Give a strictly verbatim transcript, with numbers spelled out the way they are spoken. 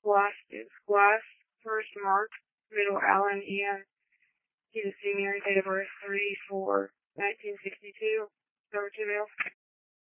Glass is Glass, first Mark, middle Allen, Ian. He's a senior, date of birth three four nineteen sixty-two. Over to Bill.